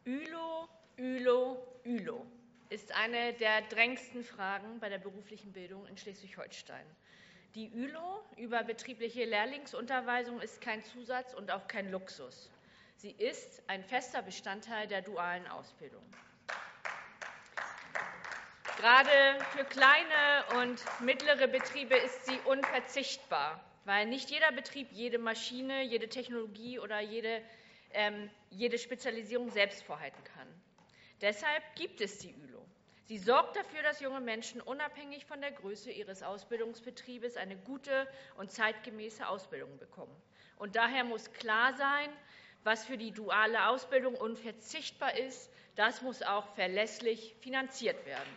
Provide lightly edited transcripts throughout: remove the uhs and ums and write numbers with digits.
ÜLO, ÜLO, ÜLO ist eine der drängendsten Fragen bei der beruflichen Bildung in Schleswig-Holstein. Die ÜLO, überbetriebliche Lehrlingsunterweisung, ist kein Zusatz und auch kein Luxus. Sie ist ein fester Bestandteil der dualen Ausbildung. Gerade für kleine und mittlere Betriebe ist sie unverzichtbar, weil nicht jeder Betrieb jede Maschine, jede Technologie oder jede Spezialisierung selbst vorhalten kann. Deshalb gibt es die ÜLO. Sie sorgt dafür, dass junge Menschen unabhängig von der Größe ihres Ausbildungsbetriebes eine gute und zeitgemäße Ausbildung bekommen. Und daher muss klar sein, was für die duale Ausbildung unverzichtbar ist, das muss auch verlässlich finanziert werden.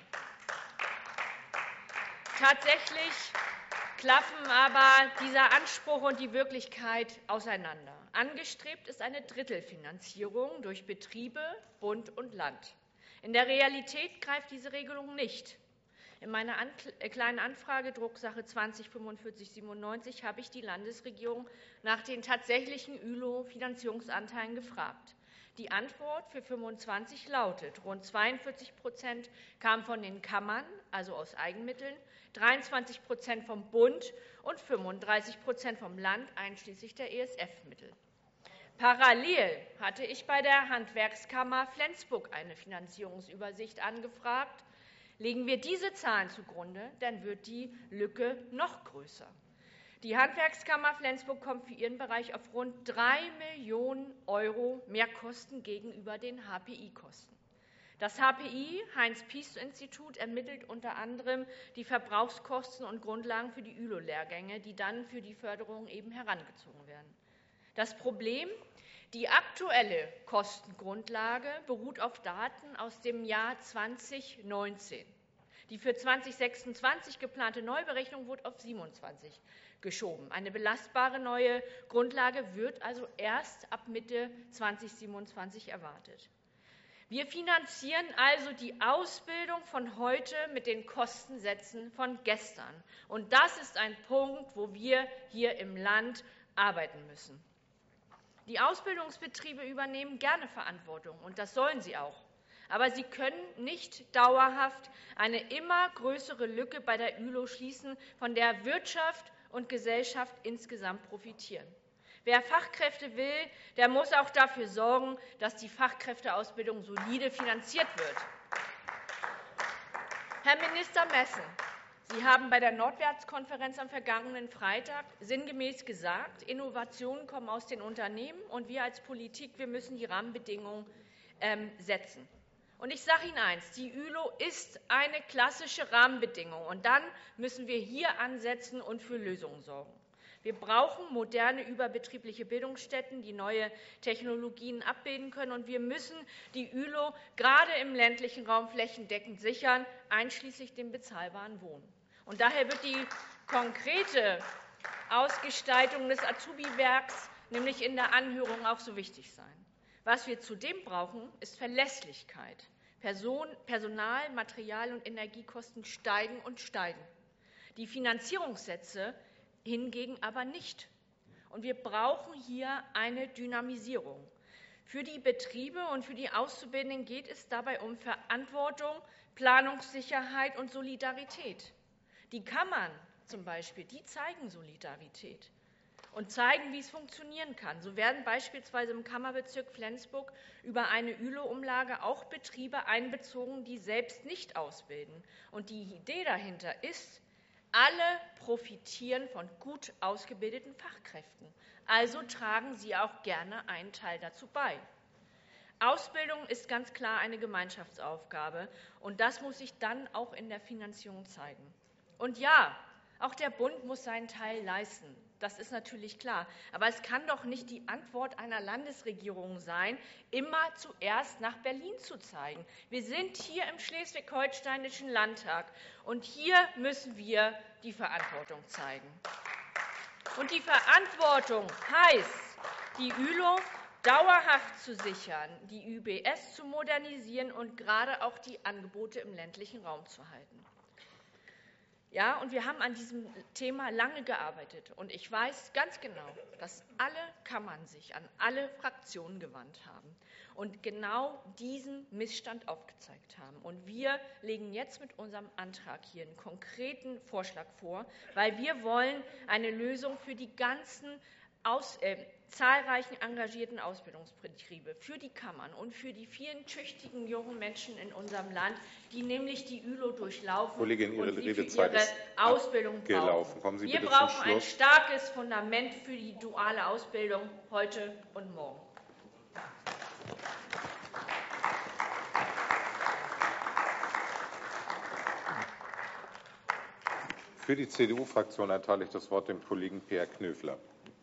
Tatsächlich klaffen aber dieser Anspruch und die Wirklichkeit auseinander. Angestrebt ist eine Drittelfinanzierung durch Betriebe, Bund und Land. In der Realität greift diese Regelung nicht. In meiner kleinen Anfrage, Drucksache 20-4597, habe ich die Landesregierung nach den tatsächlichen ÜLO-Finanzierungsanteilen gefragt. Die Antwort für 25 lautet, rund 42% kamen von den Kammern, also aus Eigenmitteln, 23% vom Bund und 35% vom Land, einschließlich der ESF-Mittel. Parallel hatte ich bei der Handwerkskammer Flensburg eine Finanzierungsübersicht angefragt. Legen wir diese Zahlen zugrunde, dann wird die Lücke noch größer. Die Handwerkskammer Flensburg kommt für ihren Bereich auf rund 3 Millionen € Mehrkosten gegenüber den HPI-Kosten. Das HPI, Heinz-Piest-Institut, ermittelt unter anderem die Verbrauchskosten und Grundlagen für die ÜLO-Lehrgänge, die dann für die Förderung eben herangezogen werden. Das Problem: Die aktuelle Kostengrundlage beruht auf Daten aus dem Jahr 2019. Die für 2026 geplante Neuberechnung wurde auf 27 geschoben. Eine belastbare neue Grundlage wird also erst ab Mitte 2027 erwartet. Wir finanzieren also die Ausbildung von heute mit den Kostensätzen von gestern. Und das ist ein Punkt, wo wir hier im Land arbeiten müssen. Die Ausbildungsbetriebe übernehmen gerne Verantwortung, und das sollen sie auch. Aber sie können nicht dauerhaft eine immer größere Lücke bei der ÜLO schließen, von der Wirtschaft und Gesellschaft insgesamt profitieren. Wer Fachkräfte will, der muss auch dafür sorgen, dass die Fachkräfteausbildung solide finanziert wird. Herr Minister Messen, Sie haben bei der Nordwärtskonferenz am vergangenen Freitag sinngemäß gesagt, Innovationen kommen aus den Unternehmen, und wir als Politik, wir müssen die Rahmenbedingungen setzen. Und ich sage Ihnen eins, die ÜLO ist eine klassische Rahmenbedingung, und dann müssen wir hier ansetzen und für Lösungen sorgen. Wir brauchen moderne überbetriebliche Bildungsstätten, die neue Technologien abbilden können, und wir müssen die ÜLO gerade im ländlichen Raum flächendeckend sichern, einschließlich dem bezahlbaren Wohnen. Und daher wird die konkrete Ausgestaltung des Azubi-Werks, nämlich in der Anhörung, auch so wichtig sein. Was wir zudem brauchen, ist Verlässlichkeit. Personal-, Material- und Energiekosten steigen und steigen. Die Finanzierungssätze hingegen aber nicht. Und wir brauchen hier eine Dynamisierung. Für die Betriebe und für die Auszubildenden geht es dabei um Verantwortung, Planungssicherheit und Solidarität. Die Kammern zum Beispiel, die zeigen Solidarität und zeigen, wie es funktionieren kann. So werden beispielsweise im Kammerbezirk Flensburg über eine ÜLO-Umlage auch Betriebe einbezogen, die selbst nicht ausbilden. Und die Idee dahinter ist, alle profitieren von gut ausgebildeten Fachkräften. Also tragen sie auch gerne einen Teil dazu bei. Ausbildung ist ganz klar eine Gemeinschaftsaufgabe, und das muss sich dann auch in der Finanzierung zeigen. Und ja, auch der Bund muss seinen Teil leisten. Das ist natürlich klar. Aber es kann doch nicht die Antwort einer Landesregierung sein, immer zuerst nach Berlin zu zeigen. Wir sind hier im Schleswig-Holsteinischen Landtag, und hier müssen wir die Verantwortung zeigen. Und die Verantwortung heißt, die ÜLO dauerhaft zu sichern, die ÜBS zu modernisieren und gerade auch die Angebote im ländlichen Raum zu halten. Ja, und wir haben an diesem Thema lange gearbeitet. Und ich weiß ganz genau, dass alle Kammern sich an alle Fraktionen gewandt haben und genau diesen Missstand aufgezeigt haben. Und wir legen jetzt mit unserem Antrag hier einen konkreten Vorschlag vor, weil wir wollen eine Lösung für die ganzen zahlreichen engagierten Ausbildungsbetriebe, für die Kammern und für die vielen tüchtigen jungen Menschen in unserem Land, die nämlich die ÜLO durchlaufen Kollegin, Ihre und die Redezeit für ihre ist Ausbildung abgelaufen. brauchen. Kommen Sie Wir bitte zum brauchen ein Schluss. starkes Fundament für die duale Ausbildung heute und morgen. Für die CDU-Fraktion erteile ich das Wort dem Kollegen Peer Knöfler.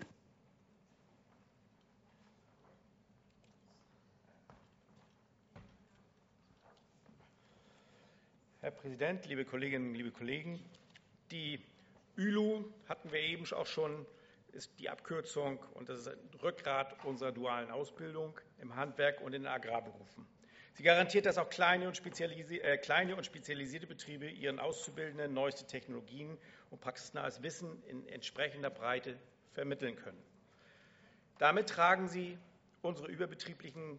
Herr Präsident, liebe Kolleginnen, liebe Kollegen! Die ÜLU hatten wir eben auch schon, ist die Abkürzung, und das ist ein Rückgrat unserer dualen Ausbildung im Handwerk und in den Agrarberufen. Sie garantiert, dass auch kleine und spezialisierte Betriebe ihren Auszubildenden neueste Technologien und praxisnahes Wissen in entsprechender Breite vermitteln können. Damit tragen unsere überbetrieblichen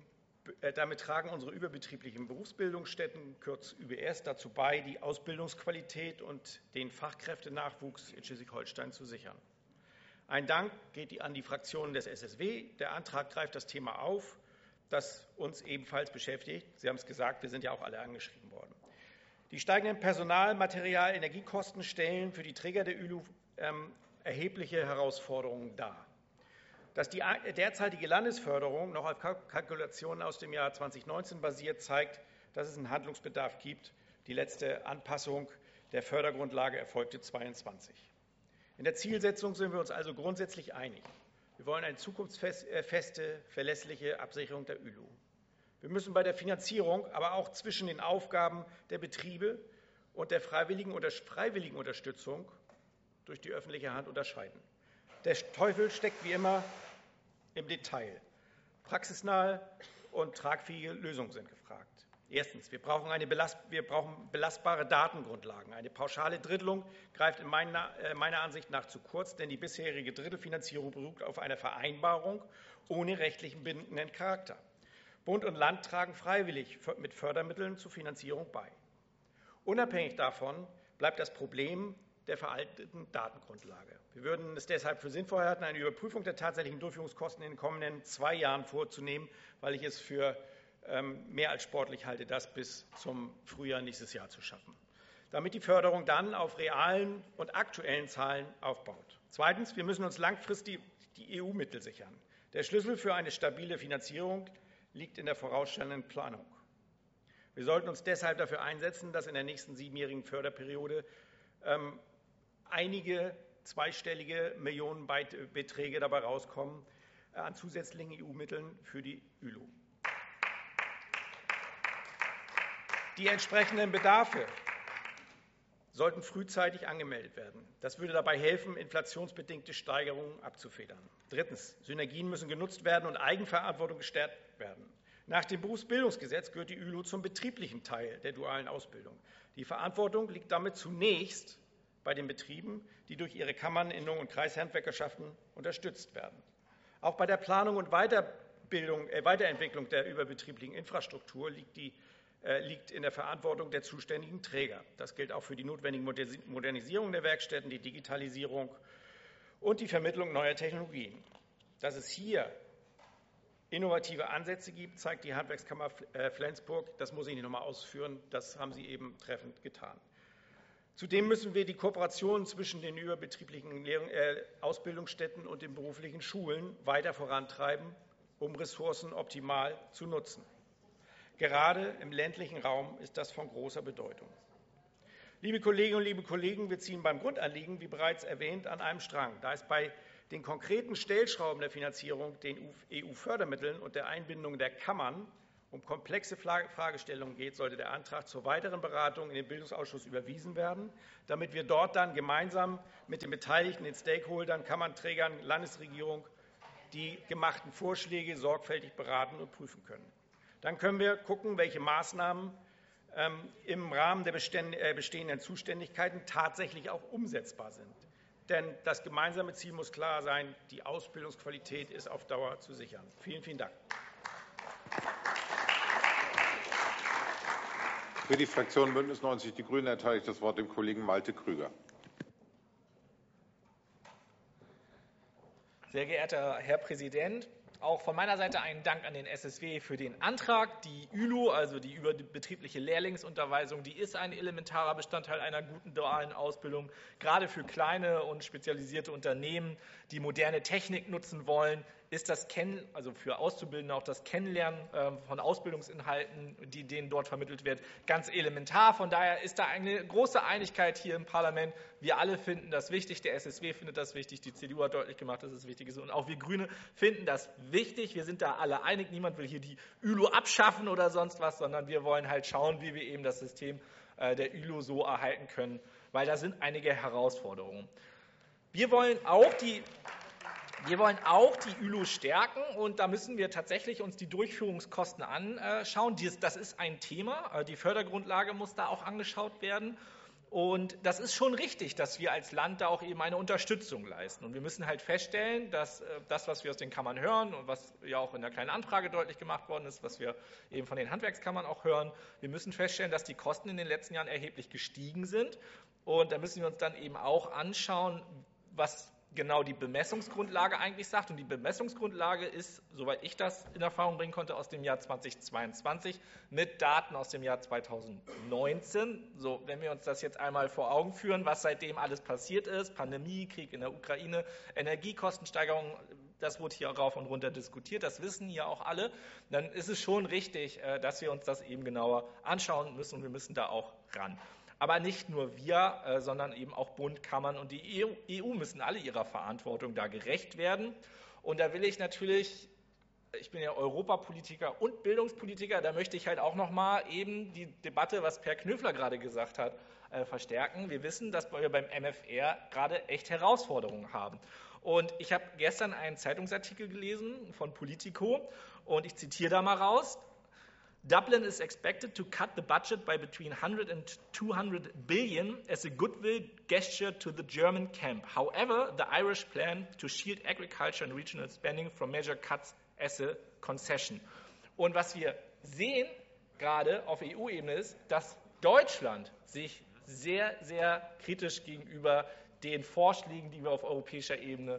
Berufsbildungsstätten, kurz ÜBS, dazu bei, die Ausbildungsqualität und den Fachkräftenachwuchs in Schleswig-Holstein zu sichern. Ein Dank geht an die Fraktionen des SSW. Der Antrag greift das Thema auf, das uns ebenfalls beschäftigt. Sie haben es gesagt, wir sind ja auch alle angeschrieben worden. Die steigenden Personal-, Material-, Energiekosten stellen für die Träger der ÜLU erhebliche Herausforderungen dar. Dass die derzeitige Landesförderung noch auf Kalkulationen aus dem Jahr 2019 basiert, zeigt, dass es einen Handlungsbedarf gibt. Die letzte Anpassung der Fördergrundlage erfolgte 2022. In der Zielsetzung sind wir uns also grundsätzlich einig. Wir wollen eine zukunftsfeste, verlässliche Absicherung der ÜLU. Wir müssen bei der Finanzierung aber auch zwischen den Aufgaben der Betriebe und der freiwilligen Unterstützung durch die öffentliche Hand unterscheiden. Der Teufel steckt wie immer im Detail. Praxisnahe und tragfähige Lösungen sind gefragt. Erstens, wir brauchen belastbare Datengrundlagen. Eine pauschale Drittelung greift meiner Ansicht nach zu kurz, denn die bisherige Drittelfinanzierung beruht auf einer Vereinbarung ohne rechtlichen bindenden Charakter. Bund und Land tragen freiwillig mit Fördermitteln zur Finanzierung bei. Unabhängig davon bleibt das Problem der veralteten Datengrundlage. Wir würden es deshalb für sinnvoll halten, eine Überprüfung der tatsächlichen Durchführungskosten in den kommenden 2 Jahren vorzunehmen, weil ich es für mehr als sportlich halte, das bis zum Frühjahr nächstes Jahr zu schaffen, damit die Förderung dann auf realen und aktuellen Zahlen aufbaut. Zweitens, wir müssen uns langfristig die EU-Mittel sichern. Der Schlüssel für eine stabile Finanzierung liegt in der vorausschauenden Planung. Wir sollten uns deshalb dafür einsetzen, dass in der nächsten 7-jährigen Förderperiode einige zweistellige Millionenbeträge dabei rauskommen an zusätzlichen EU-Mitteln für die ÜLU. Die entsprechenden Bedarfe sollten frühzeitig angemeldet werden. Das würde dabei helfen, inflationsbedingte Steigerungen abzufedern. Drittens, Synergien müssen genutzt werden und Eigenverantwortung gestärkt werden. Nach dem Berufsbildungsgesetz gehört die ÜLU zum betrieblichen Teil der dualen Ausbildung. Die Verantwortung liegt damit zunächst bei den Betrieben, die durch ihre Kammern, Innungen und Kreishandwerkerschaften unterstützt werden. Auch bei der Planung und Weiterentwicklung der überbetrieblichen Infrastruktur liegt in der Verantwortung der zuständigen Träger. Das gilt auch für die notwendige Modernisierung der Werkstätten, die Digitalisierung und die Vermittlung neuer Technologien. Dass es hier innovative Ansätze gibt, zeigt die Handwerkskammer Flensburg. Das muss ich nicht noch einmal ausführen. Das haben Sie eben treffend getan. Zudem müssen wir die Kooperation zwischen den überbetrieblichen Ausbildungsstätten und den beruflichen Schulen weiter vorantreiben, um Ressourcen optimal zu nutzen. Gerade im ländlichen Raum ist das von großer Bedeutung. Liebe Kolleginnen und liebe Kollegen, wir ziehen beim Grundanliegen, wie bereits erwähnt, an einem Strang. Da es bei den konkreten Stellschrauben der Finanzierung, den EU-Fördermitteln und der Einbindung der Kammern um komplexe Fragestellungen geht, sollte der Antrag zur weiteren Beratung in den Bildungsausschuss überwiesen werden, damit wir dort dann gemeinsam mit den Beteiligten, den Stakeholdern, Kammernträgern, Landesregierung die gemachten Vorschläge sorgfältig beraten und prüfen können. Dann können wir gucken, welche Maßnahmen im Rahmen der bestehenden Zuständigkeiten tatsächlich auch umsetzbar sind. Denn das gemeinsame Ziel muss klar sein, die Ausbildungsqualität ist auf Dauer zu sichern. Vielen, vielen Dank. Für die Fraktion Bündnis 90 Die Grünen erteile ich das Wort dem Kollegen Malte Krüger. Sehr geehrter Herr Präsident, auch von meiner Seite einen Dank an den SSW für den Antrag. Die ÜLU, also die überbetriebliche Lehrlingsunterweisung, die ist ein elementarer Bestandteil einer guten dualen Ausbildung, gerade für kleine und spezialisierte Unternehmen, die moderne Technik nutzen wollen. Ist das also für Auszubildende auch das Kennenlernen von Ausbildungsinhalten, die denen dort vermittelt wird, ganz elementar. Von daher ist da eine große Einigkeit hier im Parlament. Wir alle finden das wichtig, der SSW findet das wichtig, die CDU hat deutlich gemacht, dass es wichtig ist und auch wir Grüne finden das wichtig. Wir sind da alle einig, niemand will hier die ÜLU abschaffen oder sonst was, sondern wir wollen halt schauen, wie wir eben das System der ÜLU so erhalten können, weil da sind einige Herausforderungen. Wir wollen auch die ÜLU stärken und da müssen wir tatsächlich uns die Durchführungskosten anschauen. Das ist ein Thema. Die Fördergrundlage muss da auch angeschaut werden. Und das ist schon richtig, dass wir als Land da auch eben eine Unterstützung leisten. Und wir müssen halt feststellen, dass das, was wir aus den Kammern hören und was ja auch in der kleinen Anfrage deutlich gemacht worden ist, was wir eben von den Handwerkskammern auch hören, wir müssen feststellen, dass die Kosten in den letzten Jahren erheblich gestiegen sind. Und da müssen wir uns dann eben auch anschauen, was genau die Bemessungsgrundlage eigentlich sagt. Und die Bemessungsgrundlage ist, soweit ich das in Erfahrung bringen konnte, aus dem Jahr 2022 mit Daten aus dem Jahr 2019. So, wenn wir uns das jetzt einmal vor Augen führen, was seitdem alles passiert ist, Pandemie, Krieg in der Ukraine, Energiekostensteigerung, das wurde hier rauf und runter diskutiert, das wissen hier auch alle, dann ist es schon richtig, dass wir uns das eben genauer anschauen müssen und wir müssen da auch ran. Aber nicht nur wir, sondern eben auch Bund, Kammern und die EU müssen alle ihrer Verantwortung da gerecht werden. Und da will ich natürlich, ich bin ja Europapolitiker und Bildungspolitiker, da möchte ich halt auch nochmal eben die Debatte, was Per Knöfler gerade gesagt hat, verstärken. Wir wissen, dass wir beim MFR gerade echt Herausforderungen haben. Und ich habe gestern einen Zeitungsartikel gelesen von Politico und ich zitiere da mal raus. Dublin is expected to cut the budget by between 100 and 200 billion as a goodwill gesture to the German camp. However, the Irish plan to shield agriculture and regional spending from major cuts as a concession. Und was wir sehen gerade auf EU-Ebene ist, dass Deutschland sich sehr, sehr kritisch gegenüber den Vorschlägen, die wir auf europäischer Ebene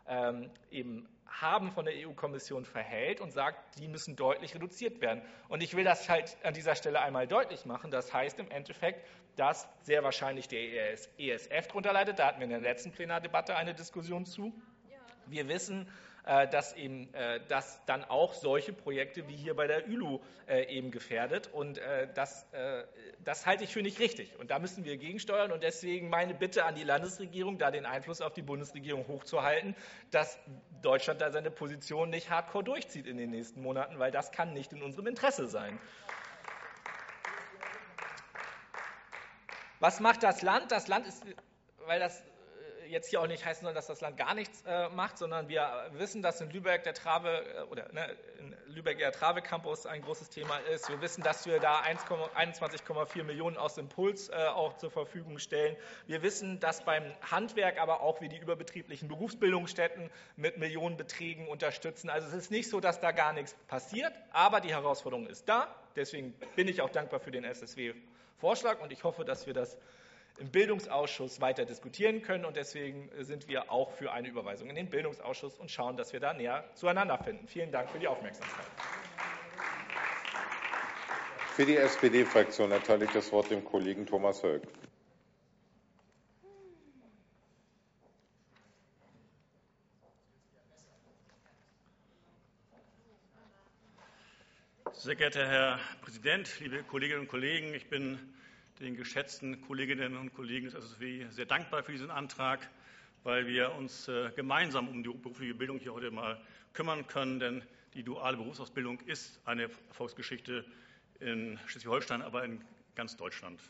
eben haben, von der EU-Kommission verhält und sagt, die müssen deutlich reduziert werden. Und ich will das halt an dieser Stelle einmal deutlich machen. Das heißt im Endeffekt, dass sehr wahrscheinlich der ESF darunter leidet. Da hatten wir in der letzten Plenardebatte eine Diskussion zu. Wir wissen, dass dass dann auch solche Projekte wie hier bei der ÜLU eben gefährdet. Und das halte ich für nicht richtig. Und da müssen wir gegensteuern. Und deswegen meine Bitte an die Landesregierung, da den Einfluss auf die Bundesregierung hochzuhalten, dass Deutschland da seine Position nicht hardcore durchzieht in den nächsten Monaten, weil das kann nicht in unserem Interesse sein. Was macht das Land? Das Land ist, weil das jetzt hier auch nicht heißen soll, dass das Land gar nichts macht, sondern wir wissen, dass in Lübeck der Trave Campus ein großes Thema ist. Wir wissen, dass wir da 21,4 Millionen aus Impuls auch zur Verfügung stellen. Wir wissen, dass beim Handwerk aber auch wir die überbetrieblichen Berufsbildungsstätten mit Millionenbeträgen unterstützen. Also es ist nicht so, dass da gar nichts passiert, aber die Herausforderung ist da. Deswegen bin ich auch dankbar für den SSW-Vorschlag und ich hoffe, dass wir das im Bildungsausschuss weiter diskutieren können. Und deswegen sind wir auch für eine Überweisung in den Bildungsausschuss und schauen, dass wir da näher zueinander finden. Vielen Dank für die Aufmerksamkeit. Für die SPD-Fraktion erteile ich das Wort dem Kollegen Thomas Höck. Sehr geehrter Herr Präsident, liebe Kolleginnen und Kollegen! Ich bin den geschätzten Kolleginnen und Kollegen des SSW sehr dankbar für diesen Antrag, weil wir uns gemeinsam um die berufliche Bildung hier heute mal kümmern können. Denn die duale Berufsausbildung ist eine Erfolgsgeschichte in Schleswig-Holstein, aber in ganz Deutschland.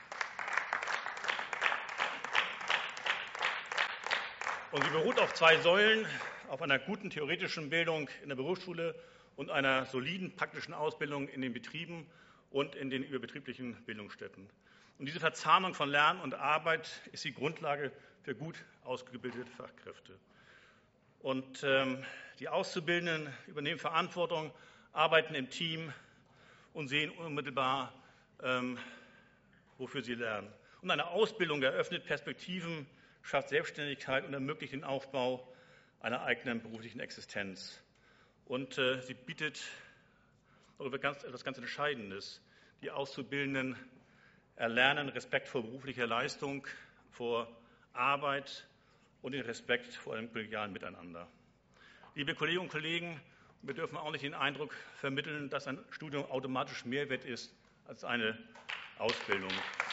Und sie beruht auf zwei Säulen, auf einer guten theoretischen Bildung in der Berufsschule und einer soliden praktischen Ausbildung in den Betrieben. und in den überbetrieblichen Bildungsstätten. Und diese Verzahnung von Lernen und Arbeit ist die Grundlage für gut ausgebildete Fachkräfte. Und die Auszubildenden übernehmen Verantwortung, arbeiten im Team und sehen unmittelbar, wofür sie lernen. Und eine Ausbildung eröffnet Perspektiven, schafft Selbstständigkeit und ermöglicht den Aufbau einer eigenen beruflichen Existenz. Und sie bietet etwas ganz Entscheidendes. Die Auszubildenden erlernen Respekt vor beruflicher Leistung, vor Arbeit und den Respekt vor einem kollegialen Miteinander. Liebe Kolleginnen und Kollegen, wir dürfen auch nicht den Eindruck vermitteln, dass ein Studium automatisch mehr wert ist als eine Ausbildung.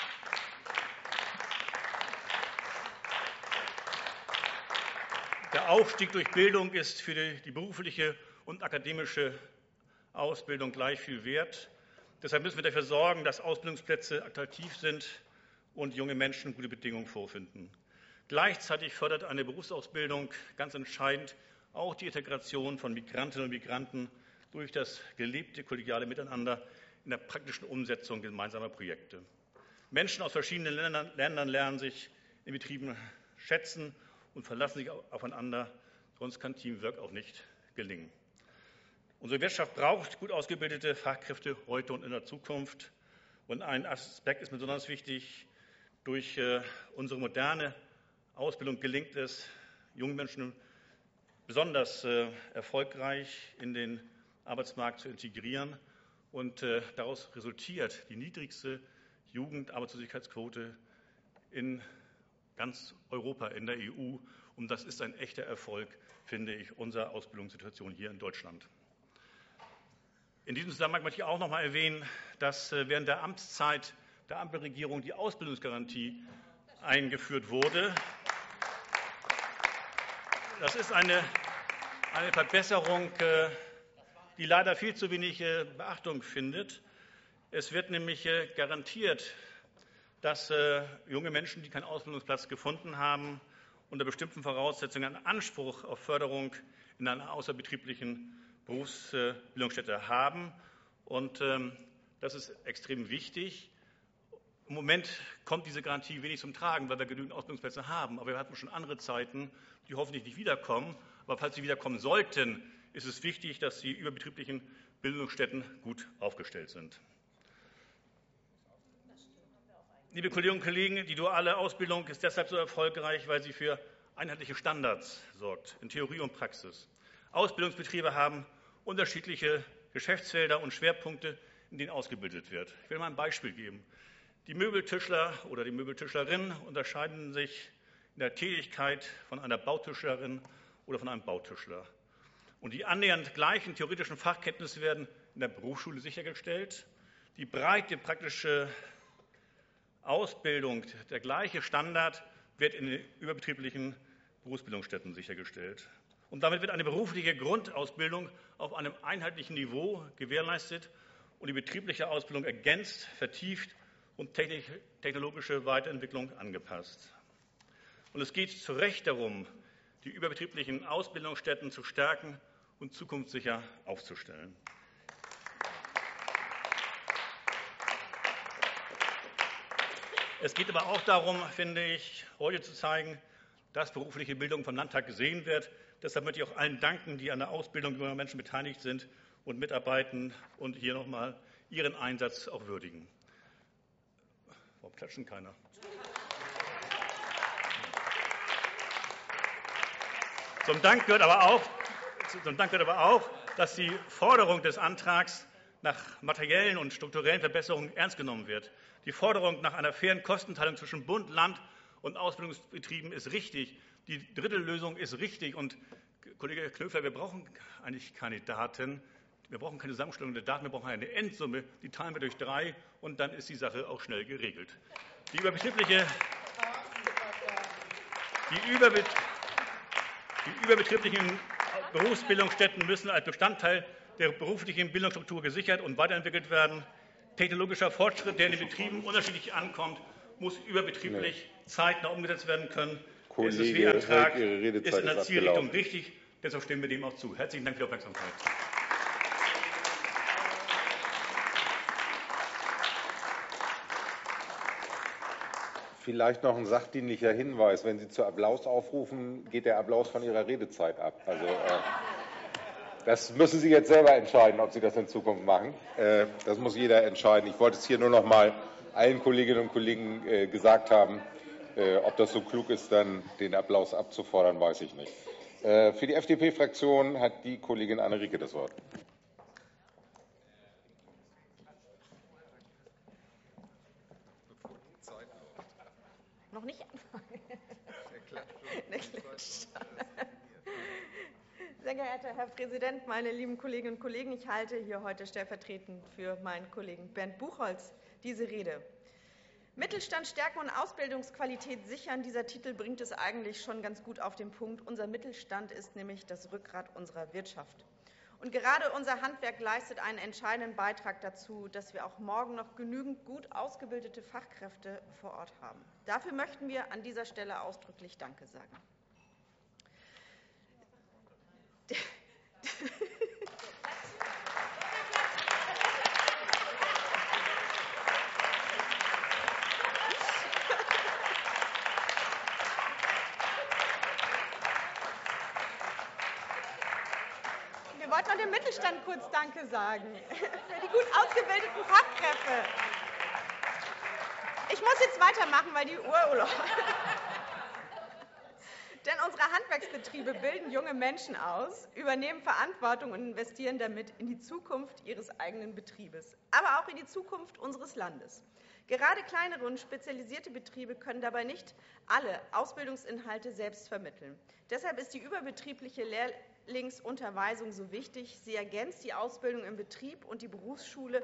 Der Aufstieg durch Bildung ist für die berufliche und akademische Ausbildung gleich viel wert. Deshalb müssen wir dafür sorgen, dass Ausbildungsplätze attraktiv sind und junge Menschen gute Bedingungen vorfinden. Gleichzeitig fördert eine Berufsausbildung ganz entscheidend auch die Integration von Migrantinnen und Migranten durch das gelebte kollegiale Miteinander in der praktischen Umsetzung gemeinsamer Projekte. Menschen aus verschiedenen Ländern lernen sich in Betrieben schätzen und verlassen sich aufeinander, sonst kann Teamwork auch nicht gelingen. Unsere Wirtschaft braucht gut ausgebildete Fachkräfte heute und in der Zukunft. Und ein Aspekt ist mir besonders wichtig: Durch unsere moderne Ausbildung gelingt es, jungen Menschen besonders erfolgreich in den Arbeitsmarkt zu integrieren. Und daraus resultiert die niedrigste Jugendarbeitslosigkeitsquote in ganz Europa, in der EU. Und das ist ein echter Erfolg, finde ich, unserer Ausbildungssituation hier in Deutschland. In diesem Zusammenhang möchte ich auch noch einmal erwähnen, dass während der Amtszeit der Ampelregierung die Ausbildungsgarantie eingeführt wurde. Das ist eine Verbesserung, die leider viel zu wenig Beachtung findet. Es wird nämlich garantiert, dass junge Menschen, die keinen Ausbildungsplatz gefunden haben, unter bestimmten Voraussetzungen einen Anspruch auf Förderung in einer außerbetrieblichen Berufsbildungsstätte haben. Und das ist extrem wichtig. Im Moment kommt diese Garantie wenig zum Tragen, weil wir genügend Ausbildungsplätze haben. Aber wir hatten schon andere Zeiten, die hoffentlich nicht wiederkommen. Aber falls sie wiederkommen sollten, ist es wichtig, dass die überbetrieblichen Bildungsstätten gut aufgestellt sind. Liebe Kolleginnen und Kollegen, die duale Ausbildung ist deshalb so erfolgreich, weil sie für einheitliche Standards sorgt, in Theorie und Praxis. Ausbildungsbetriebe haben unterschiedliche Geschäftsfelder und Schwerpunkte, in denen ausgebildet wird. Ich will mal ein Beispiel geben. Die Möbeltischler oder die Möbeltischlerin unterscheiden sich in der Tätigkeit von einer Bautischlerin oder von einem Bautischler. Und die annähernd gleichen theoretischen Fachkenntnisse werden in der Berufsschule sichergestellt. Die breite praktische Ausbildung, der gleiche Standard, wird in den überbetrieblichen Berufsbildungsstätten sichergestellt. Und damit wird eine berufliche Grundausbildung auf einem einheitlichen Niveau gewährleistet und die betriebliche Ausbildung ergänzt, vertieft und technologische Weiterentwicklung angepasst. Und es geht zu Recht darum, die überbetrieblichen Ausbildungsstätten zu stärken und zukunftssicher aufzustellen. Es geht aber auch darum, finde ich, heute zu zeigen, dass berufliche Bildung vom Landtag gesehen wird. Deshalb möchte ich auch allen danken, die an der Ausbildung junger Menschen beteiligt sind und mitarbeiten und hier nochmal ihren Einsatz auch würdigen. Warum klatschen keiner? Zum Dank gehört aber auch, dass die Forderung des Antrags nach materiellen und strukturellen Verbesserungen ernst genommen wird. Die Forderung nach einer fairen Kostenteilung zwischen Bund, Land und Ausbildungsbetrieben ist richtig. Die Drittellösung ist richtig. Und Kollege Knöfler, wir brauchen eigentlich keine Daten. Wir brauchen keine Zusammenstellung der Daten. Wir brauchen eine Endsumme. Die teilen wir durch 3 und dann ist die Sache auch schnell geregelt. Die überbetrieblichen Berufsbildungsstätten müssen als Bestandteil der beruflichen Bildungsstruktur gesichert und weiterentwickelt werden. Technologischer Fortschritt, der in den Betrieben unterschiedlich ankommt, muss überbetrieblich zeitnah umgesetzt werden können. Der SSW-Antrag ist in der Zielrichtung richtig, deshalb stimmen wir dem auch zu. Herzlichen Dank für die Aufmerksamkeit. Vielleicht noch ein sachdienlicher Hinweis. Wenn Sie zu Applaus aufrufen, geht der Applaus von Ihrer Redezeit ab. Also, das müssen Sie jetzt selber entscheiden, ob Sie das in Zukunft machen. Das muss jeder entscheiden. Ich wollte es hier nur noch mal allen Kolleginnen und Kollegen gesagt haben. Ob das so klug ist, dann den Applaus abzufordern, weiß ich nicht. Für die FDP-Fraktion hat die Kollegin Anne Rieke das Wort. Noch nicht anfangen. Sehr geehrter Herr Präsident, meine lieben Kolleginnen und Kollegen! Ich halte hier heute stellvertretend für meinen Kollegen Bernd Buchholz diese Rede. Mittelstand stärken und Ausbildungsqualität sichern. Dieser Titel bringt es eigentlich schon ganz gut auf den Punkt. Unser Mittelstand ist nämlich das Rückgrat unserer Wirtschaft. Und gerade unser Handwerk leistet einen entscheidenden Beitrag dazu, dass wir auch morgen noch genügend gut ausgebildete Fachkräfte vor Ort haben. Dafür möchten wir an dieser Stelle ausdrücklich Danke sagen. Wir wollten noch dem Mittelstand kurz Danke sagen für die gut ausgebildeten Fachkräfte. Ich muss jetzt weitermachen, weil die Uhr läuft. Denn unsere Handwerksbetriebe bilden junge Menschen aus, übernehmen Verantwortung und investieren damit in die Zukunft ihres eigenen Betriebes, aber auch in die Zukunft unseres Landes. Gerade kleinere und spezialisierte Betriebe können dabei nicht alle Ausbildungsinhalte selbst vermitteln. Deshalb ist die überbetriebliche Lehrlingsunterweisung so wichtig. Sie ergänzt die Ausbildung im Betrieb und die Berufsschule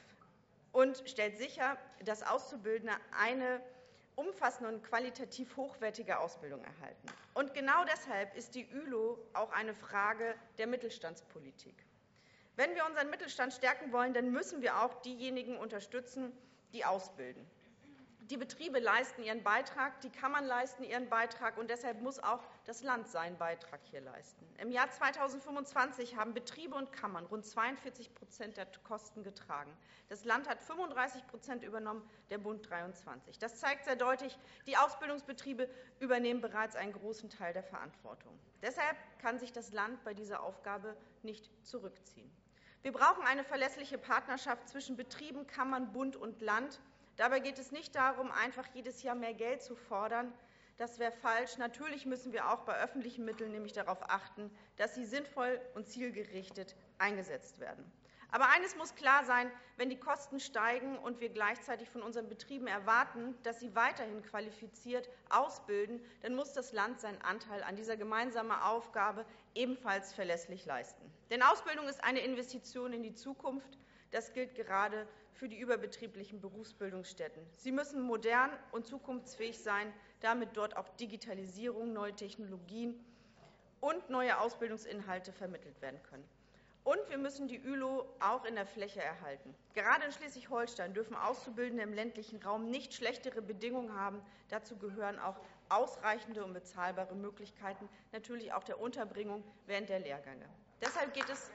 und stellt sicher, dass Auszubildende eine umfassende und qualitativ hochwertige Ausbildung erhalten. Und genau deshalb ist die ÜLO auch eine Frage der Mittelstandspolitik. Wenn wir unseren Mittelstand stärken wollen, dann müssen wir auch diejenigen unterstützen, die ausbilden. Die Betriebe leisten ihren Beitrag, die Kammern leisten ihren Beitrag, und deshalb muss auch das Land seinen Beitrag hier leisten. Im Jahr 2025 haben Betriebe und Kammern rund 42% der Kosten getragen. Das Land hat 35% übernommen, der Bund 23%. Das zeigt sehr deutlich, die Ausbildungsbetriebe übernehmen bereits einen großen Teil der Verantwortung. Deshalb kann sich das Land bei dieser Aufgabe nicht zurückziehen. Wir brauchen eine verlässliche Partnerschaft zwischen Betrieben, Kammern, Bund und Land. Dabei geht es nicht darum, einfach jedes Jahr mehr Geld zu fordern. Das wäre falsch. Natürlich müssen wir auch bei öffentlichen Mitteln nämlich darauf achten, dass sie sinnvoll und zielgerichtet eingesetzt werden. Aber eines muss klar sein: Wenn die Kosten steigen und wir gleichzeitig von unseren Betrieben erwarten, dass sie weiterhin qualifiziert ausbilden, dann muss das Land seinen Anteil an dieser gemeinsamen Aufgabe ebenfalls verlässlich leisten. Denn Ausbildung ist eine Investition in die Zukunft. Das gilt gerade für die überbetrieblichen Berufsbildungsstätten. Sie müssen modern und zukunftsfähig sein, damit dort auch Digitalisierung, neue Technologien und neue Ausbildungsinhalte vermittelt werden können. Und wir müssen die ÜLO auch in der Fläche erhalten. Gerade in Schleswig-Holstein dürfen Auszubildende im ländlichen Raum nicht schlechtere Bedingungen haben. Dazu gehören auch ausreichende und bezahlbare Möglichkeiten, natürlich auch der Unterbringung während der Lehrgänge. Deshalb geht es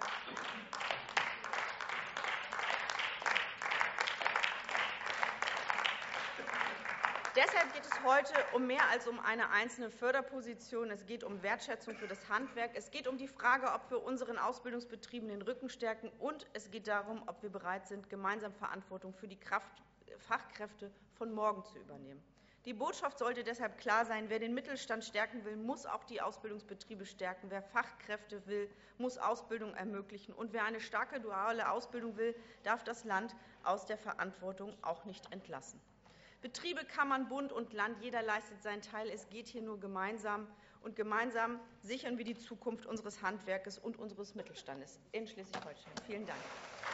heute um mehr als um eine einzelne Förderposition. Es geht um Wertschätzung für das Handwerk. Es geht um die Frage, ob wir unseren Ausbildungsbetrieben den Rücken stärken. Und es geht darum, ob wir bereit sind, gemeinsam Verantwortung für die Fachkräfte von morgen zu übernehmen. Die Botschaft sollte deshalb klar sein: Wer den Mittelstand stärken will, muss auch die Ausbildungsbetriebe stärken. Wer Fachkräfte will, muss Ausbildung ermöglichen. Und wer eine starke duale Ausbildung will, darf das Land aus der Verantwortung auch nicht entlassen. Betriebe, Kammern, Bund und Land, jeder leistet seinen Teil. Es geht hier nur gemeinsam. Und gemeinsam sichern wir die Zukunft unseres Handwerkes und unseres Mittelstandes in Schleswig-Holstein. Vielen Dank.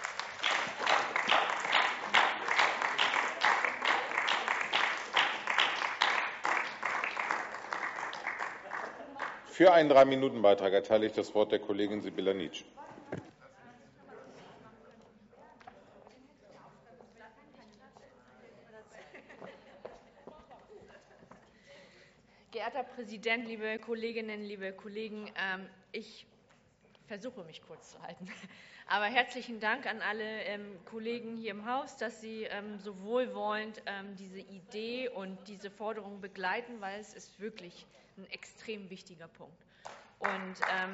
Für einen 3-Minuten-Beitrag erteile ich das Wort der Kollegin Sibylla Nitsch. Geehrter Herr Präsident, liebe Kolleginnen, liebe Kollegen! Ich versuche mich kurz zu halten. Aber herzlichen Dank an alle Kollegen hier im Haus, dass Sie so wohlwollend diese Idee und diese Forderung begleiten, weil es ist wirklich ein extrem wichtiger Punkt. Und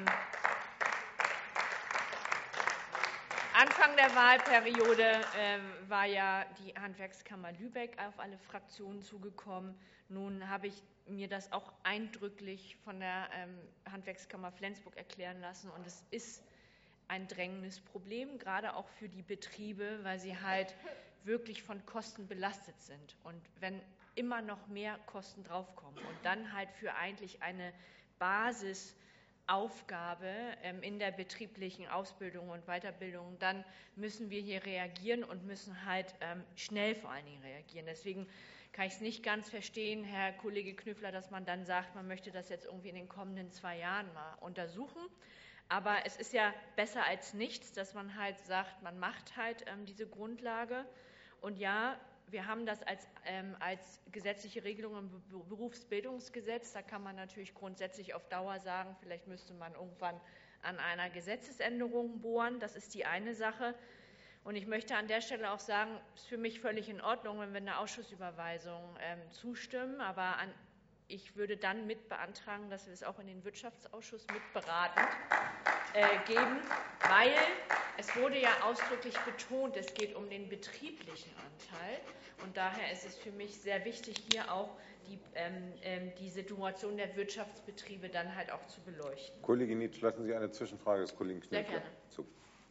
Anfang der Wahlperiode war ja die Handwerkskammer Lübeck auf alle Fraktionen zugekommen. Nun habe ich mir das auch eindrücklich von der Handwerkskammer Flensburg erklären lassen. Und es ist ein drängendes Problem, gerade auch für die Betriebe, weil sie halt wirklich von Kosten belastet sind. Und wenn immer noch mehr Kosten draufkommen und dann halt für eigentlich eine Basisaufgabe in der betrieblichen Ausbildung und Weiterbildung, dann müssen wir hier reagieren und müssen halt schnell vor allen Dingen reagieren. Deswegen kann ich es nicht ganz verstehen, Herr Kollege Knüffler, dass man dann sagt, man möchte das jetzt irgendwie in den kommenden 2 Jahren mal untersuchen. Aber es ist ja besser als nichts, dass man halt sagt, man macht halt diese Grundlage. Und ja, wir haben das als gesetzliche Regelung im Berufsbildungsgesetz. Da kann man natürlich grundsätzlich auf Dauer sagen, vielleicht müsste man irgendwann an einer Gesetzesänderung bohren. Das ist die eine Sache. Und ich möchte an der Stelle auch sagen, es ist für mich völlig in Ordnung, wenn wir einer Ausschussüberweisung zustimmen. Aber ich würde dann mit beantragen, dass wir es auch in den Wirtschaftsausschuss mitberatend geben, weil es wurde ja ausdrücklich betont, es geht um den betrieblichen Anteil. Und daher ist es für mich sehr wichtig, hier auch die Situation der Wirtschaftsbetriebe dann halt auch zu beleuchten. Kollegin Nitsch, lassen Sie eine Zwischenfrage des Kollegen Knüffler Sehr gerne zu.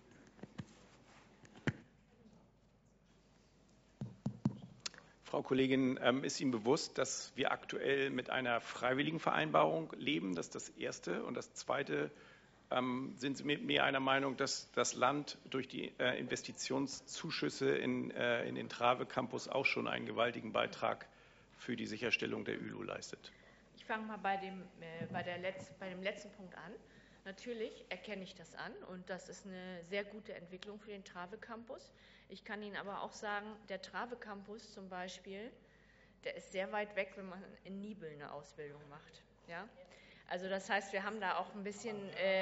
Frau Kollegin, ist Ihnen bewusst, dass wir aktuell mit einer freiwilligen Vereinbarung leben? Das ist das Erste. Und das Zweite, sind Sie mit mir einer Meinung, dass das Land durch die Investitionszuschüsse in den Trave Campus auch schon einen gewaltigen Beitrag für die Sicherstellung der ÜLO leistet? Ich fange mal bei dem letzten Punkt an. Natürlich erkenne ich das an und das ist eine sehr gute Entwicklung für den Trave Campus. Ich kann Ihnen aber auch sagen, der Trave Campus zum Beispiel, der ist sehr weit weg, wenn man in Niebel eine Ausbildung macht. Ja? Also das heißt, wir haben da auch ein bisschen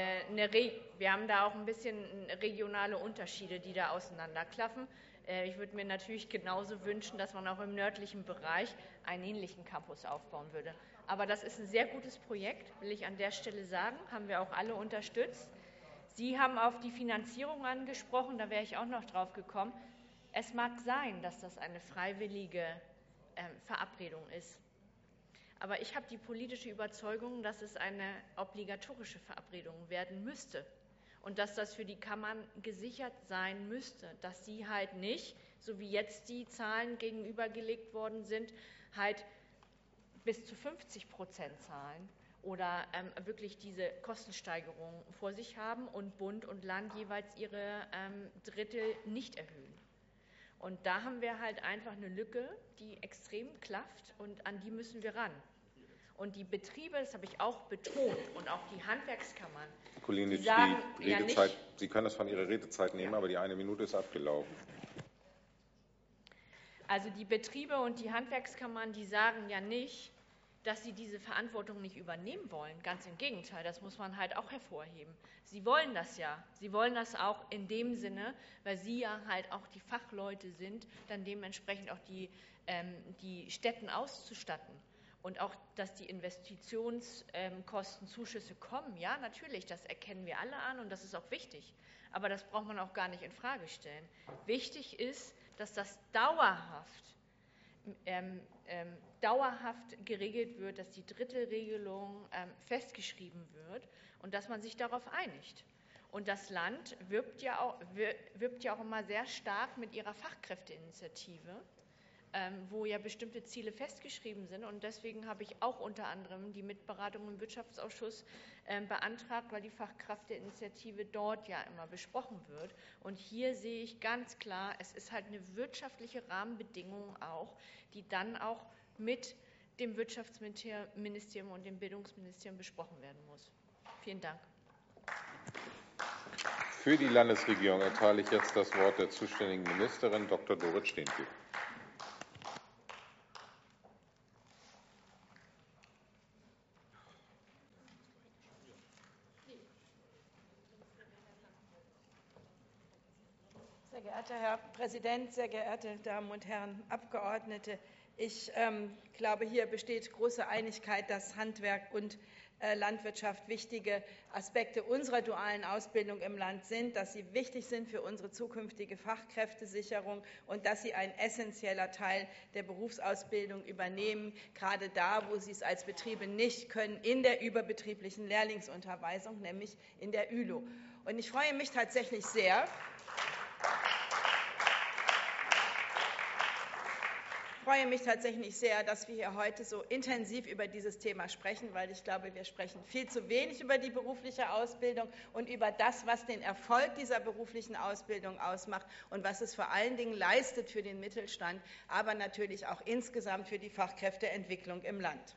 regionale Unterschiede, die da auseinanderklaffen. Ich würde mir natürlich genauso wünschen, dass man auch im nördlichen Bereich einen ähnlichen Campus aufbauen würde. Aber das ist ein sehr gutes Projekt, will ich an der Stelle sagen, haben wir auch alle unterstützt. Sie haben auf die Finanzierung angesprochen, da wäre ich auch noch drauf gekommen. Es mag sein, dass das eine freiwillige Verabredung ist. Aber ich habe die politische Überzeugung, dass es eine obligatorische Verabredung werden müsste. Und dass das für die Kammern gesichert sein müsste, dass sie halt nicht, so wie jetzt die Zahlen gegenübergelegt worden sind, halt bis zu 50% zahlen oder wirklich diese Kostensteigerung vor sich haben und Bund und Land jeweils ihre Drittel nicht erhöhen. Und da haben wir halt einfach eine Lücke, die extrem klafft und an die müssen wir ran. Und die Betriebe, das habe ich auch betont, und auch die Handwerkskammern, Kollegin Nitsch, sagen die Redezeit, ja nicht, Sie können das von Ihrer Redezeit nehmen, ja, aber die 1 Minute ist abgelaufen. Also die Betriebe und die Handwerkskammern, die sagen ja nicht, dass sie diese Verantwortung nicht übernehmen wollen. Ganz im Gegenteil, das muss man halt auch hervorheben. Sie wollen das ja. Sie wollen das auch in dem Sinne, weil sie ja halt auch die Fachleute sind, dann dementsprechend auch die Stätten auszustatten. Und auch, dass die Investitionskostenzuschüsse kommen, ja, natürlich, das erkennen wir alle an und das ist auch wichtig. Aber das braucht man auch gar nicht in Frage stellen. Wichtig ist, dass das dauerhaft geregelt wird, dass die Drittelregelung festgeschrieben wird und dass man sich darauf einigt. Und das Land wirbt ja auch immer sehr stark mit ihrer Fachkräfteinitiative, wo ja bestimmte Ziele festgeschrieben sind. Und deswegen habe ich auch unter anderem die Mitberatung im Wirtschaftsausschuss beantragt, weil die Fachkräfteinitiative dort ja immer besprochen wird. Und hier sehe ich ganz klar, es ist halt eine wirtschaftliche Rahmenbedingung auch, die dann auch mit dem Wirtschaftsministerium und dem Bildungsministerium besprochen werden muss. Vielen Dank. Für die Landesregierung erteile ich jetzt das Wort der zuständigen Ministerin, Dr. Dorit Steenke. Sehr geehrter Herr Präsident, sehr geehrte Damen und Herren Abgeordnete! Ich glaube, hier besteht große Einigkeit, dass Handwerk und Landwirtschaft wichtige Aspekte unserer dualen Ausbildung im Land sind, dass sie wichtig sind für unsere zukünftige Fachkräftesicherung und dass sie ein essentieller Teil der Berufsausbildung übernehmen, gerade da, wo sie es als Betriebe nicht können, in der überbetrieblichen Lehrlingsunterweisung, nämlich in der ÜLO. Und ich freue mich tatsächlich sehr, dass wir hier heute so intensiv über dieses Thema sprechen, weil ich glaube, wir sprechen viel zu wenig über die berufliche Ausbildung und über das, was den Erfolg dieser beruflichen Ausbildung ausmacht und was es vor allen Dingen leistet für den Mittelstand, aber natürlich auch insgesamt für die Fachkräfteentwicklung im Land.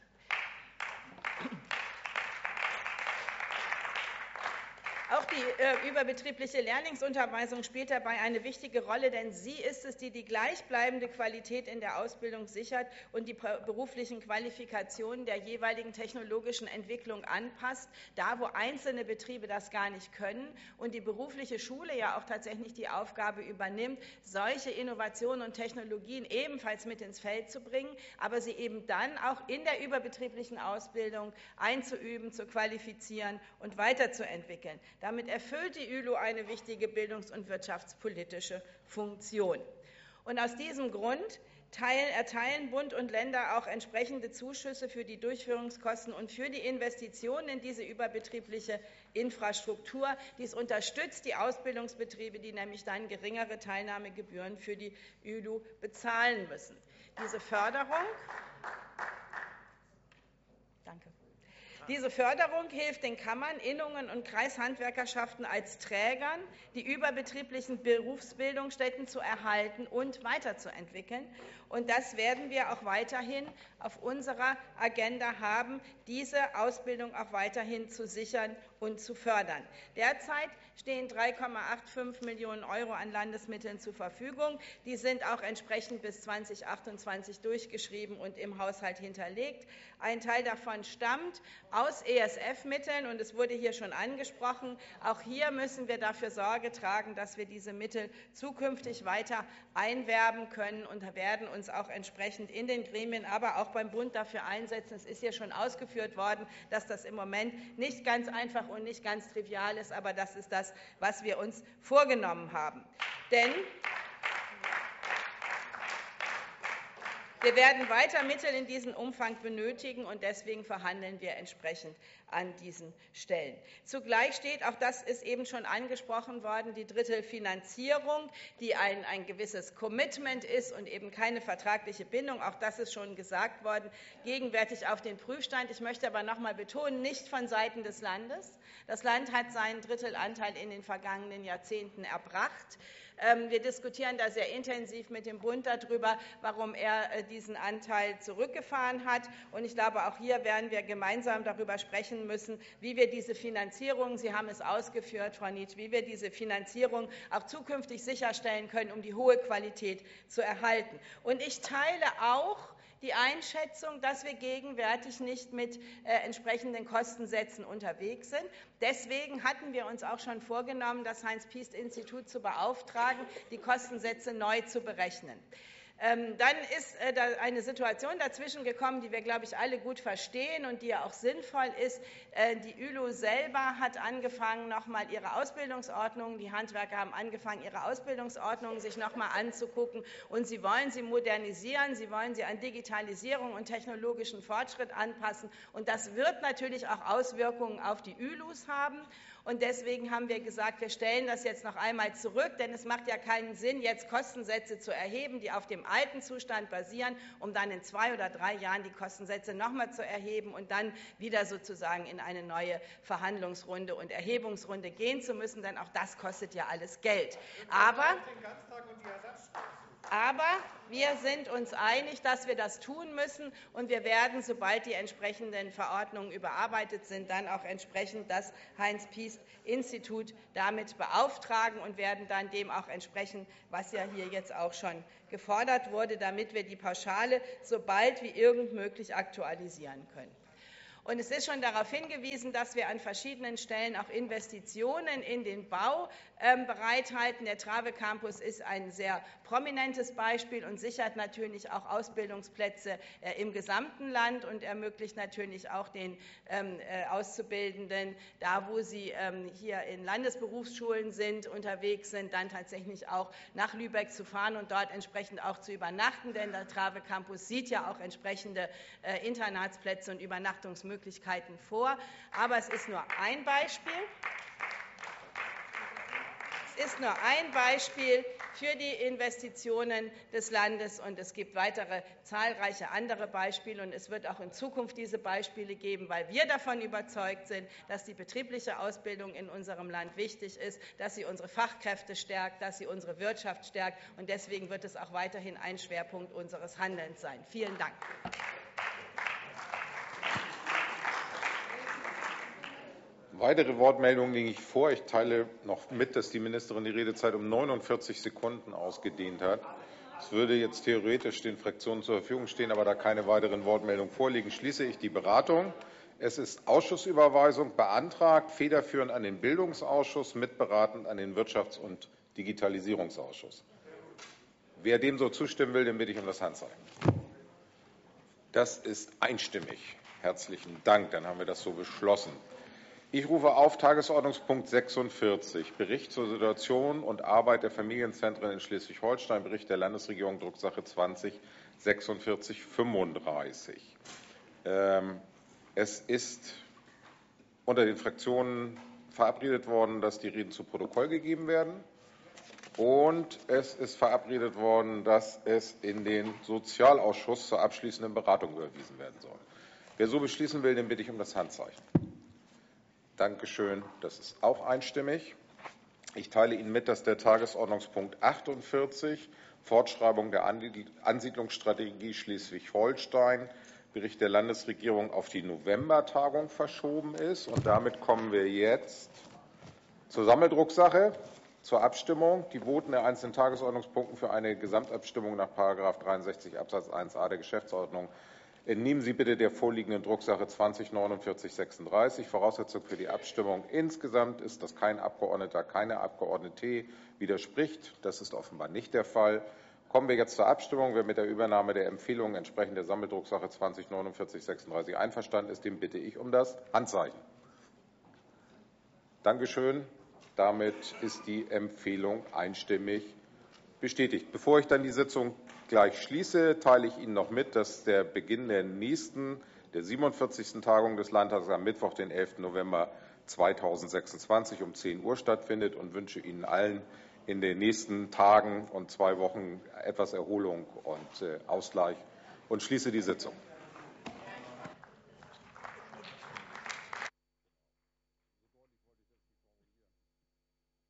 Auch die überbetriebliche Lehrlingsunterweisung spielt dabei eine wichtige Rolle, denn sie ist es, die die gleichbleibende Qualität in der Ausbildung sichert und die beruflichen Qualifikationen der jeweiligen technologischen Entwicklung anpasst, da wo einzelne Betriebe das gar nicht können und die berufliche Schule ja auch tatsächlich die Aufgabe übernimmt, solche Innovationen und Technologien ebenfalls mit ins Feld zu bringen, aber sie eben dann auch in der überbetrieblichen Ausbildung einzuüben, zu qualifizieren und weiterzuentwickeln. Damit erfüllt die ÜLO eine wichtige bildungs- und wirtschaftspolitische Funktion. Und aus diesem Grund erteilen Bund und Länder auch entsprechende Zuschüsse für die Durchführungskosten und für die Investitionen in diese überbetriebliche Infrastruktur. Dies unterstützt die Ausbildungsbetriebe, die nämlich dann geringere Teilnahmegebühren für die ÜLO bezahlen müssen. Diese Förderung hilft den Kammern, Innungen und Kreishandwerkerschaften als Trägern, die überbetrieblichen Berufsbildungsstätten zu erhalten und weiterzuentwickeln. Und das werden wir auch weiterhin auf unserer Agenda haben, diese Ausbildung auch weiterhin zu sichern und zu fördern. Derzeit stehen 3,85 Millionen € an Landesmitteln zur Verfügung. Die sind auch entsprechend bis 2028 durchgeschrieben und im Haushalt hinterlegt. Ein Teil davon stammt aus ESF-Mitteln, und es wurde hier schon angesprochen. Auch hier müssen wir dafür Sorge tragen, dass wir diese Mittel zukünftig weiter einwerben können und werden uns auch entsprechend in den Gremien, aber auch beim Bund dafür einsetzen. Es ist hier schon ausgeführt worden, dass das im Moment nicht ganz einfach und nicht ganz trivial ist, aber das ist das, was wir uns vorgenommen haben. Denn wir werden weiter Mittel in diesem Umfang benötigen, und deswegen verhandeln wir entsprechend an diesen Stellen. Zugleich steht, auch das ist eben schon angesprochen worden, die Drittelfinanzierung, die ein gewisses Commitment ist und eben keine vertragliche Bindung. Auch das ist schon gesagt worden, gegenwärtig auf den Prüfstand. Ich möchte aber noch einmal betonen, nicht von Seiten des Landes. Das Land hat seinen Drittelanteil in den vergangenen Jahrzehnten erbracht. Wir diskutieren da sehr intensiv mit dem Bund darüber, warum er diesen Anteil zurückgefahren hat. Und ich glaube, auch hier werden wir gemeinsam darüber sprechen müssen, wie wir diese Finanzierung, Sie haben es ausgeführt, Frau Nitsch, wie wir diese Finanzierung auch zukünftig sicherstellen können, um die hohe Qualität zu erhalten. Und ich teile auch die Einschätzung, dass wir gegenwärtig nicht mit entsprechenden Kostensätzen unterwegs sind. Deswegen hatten wir uns auch schon vorgenommen, das Heinz-Piest-Institut zu beauftragen, die Kostensätze neu zu berechnen. Dann ist eine Situation dazwischen gekommen, die wir, glaube ich, alle gut verstehen und die ja auch sinnvoll ist. Die ÜLO selber hat angefangen, noch einmal ihre Ausbildungsordnungen, die Handwerker haben angefangen, ihre Ausbildungsordnungen sich noch einmal anzugucken, und sie wollen sie modernisieren, sie wollen sie an Digitalisierung und technologischen Fortschritt anpassen. Und das wird natürlich auch Auswirkungen auf die ÜLOs haben. Und deswegen haben wir gesagt, wir stellen das jetzt noch einmal zurück, denn es macht ja keinen Sinn, jetzt Kostensätze zu erheben, die auf dem alten Zustand basieren, um dann in 2 oder 3 Jahren die Kostensätze noch einmal zu erheben und dann wieder sozusagen in eine neue Verhandlungsrunde und Erhebungsrunde gehen zu müssen, denn auch das kostet ja alles Geld. Aber wir sind uns einig, dass wir das tun müssen, und wir werden, sobald die entsprechenden Verordnungen überarbeitet sind, dann auch entsprechend das Heinz-Piest-Institut damit beauftragen und werden dann dem auch entsprechen, was ja hier jetzt auch schon gefordert wurde, damit wir die Pauschale so bald wie irgend möglich aktualisieren können. Und es ist schon darauf hingewiesen, dass wir an verschiedenen Stellen auch Investitionen in den Bau bereithalten. Der Trave Campus ist ein sehr prominentes Beispiel und sichert natürlich auch Ausbildungsplätze im gesamten Land und ermöglicht natürlich auch den Auszubildenden, da wo sie hier in Landesberufsschulen sind, unterwegs sind, dann tatsächlich auch nach Lübeck zu fahren und dort entsprechend auch zu übernachten, denn der Trave Campus sieht ja auch entsprechende Internatsplätze und Übernachtungsmöglichkeiten vor. Aber es ist nur ein Beispiel. Es ist nur ein Beispiel für die Investitionen des Landes, und es gibt weitere zahlreiche andere Beispiele, und es wird auch in Zukunft diese Beispiele geben, weil wir davon überzeugt sind, dass die betriebliche Ausbildung in unserem Land wichtig ist, dass sie unsere Fachkräfte stärkt, dass sie unsere Wirtschaft stärkt, und deswegen wird es auch weiterhin ein Schwerpunkt unseres Handelns sein. Vielen Dank. Weitere Wortmeldungen lege ich vor. Ich teile noch mit, dass die Ministerin die Redezeit um 49 Sekunden ausgedehnt hat. Es würde jetzt theoretisch den Fraktionen zur Verfügung stehen, aber da keine weiteren Wortmeldungen vorliegen, schließe ich die Beratung. Es ist Ausschussüberweisung beantragt, federführend an den Bildungsausschuss, mitberatend an den Wirtschafts- und Digitalisierungsausschuss. Wer dem so zustimmen will, den bitte ich um das Handzeichen. Das ist einstimmig. Herzlichen Dank. Dann haben wir das so beschlossen. Ich rufe auf Tagesordnungspunkt 46, Bericht zur Situation und Arbeit der Familienzentren in Schleswig-Holstein, Bericht der Landesregierung, Drucksache 20-4635. Es ist unter den Fraktionen verabredet worden, dass die Reden zu Protokoll gegeben werden. Und es ist verabredet worden, dass es in den Sozialausschuss zur abschließenden Beratung überwiesen werden soll. Wer so beschließen will, den bitte ich um das Handzeichen. Dankeschön. Das ist auch einstimmig. Ich teile Ihnen mit, dass der Tagesordnungspunkt 48, Fortschreibung der Ansiedlungsstrategie Schleswig-Holstein, Bericht der Landesregierung, auf die Novembertagung verschoben ist. Und damit kommen wir jetzt zur Sammeldrucksache, zur Abstimmung. Die Voten der einzelnen Tagesordnungspunkte für eine Gesamtabstimmung nach § 63 Absatz 1a der Geschäftsordnung entnehmen Sie bitte der vorliegenden Drucksache 20-4936. Voraussetzung für die Abstimmung insgesamt ist, dass kein Abgeordneter, keine Abgeordnete widerspricht. Das ist offenbar nicht der Fall. Kommen wir jetzt zur Abstimmung. Wer mit der Übernahme der Empfehlungen entsprechend der Sammeldrucksache 20-4936 einverstanden ist, den bitte ich um das Handzeichen. Dankeschön. Damit ist die Empfehlung einstimmig bestätigt. Bevor ich dann die Sitzung gleich schließe, teile ich Ihnen noch mit, dass der Beginn der 47. Tagung des Landtags am Mittwoch, den 11. November 2026 um 10 Uhr stattfindet, und wünsche Ihnen allen in den nächsten Tagen und 2 Wochen etwas Erholung und Ausgleich und schließe die Sitzung.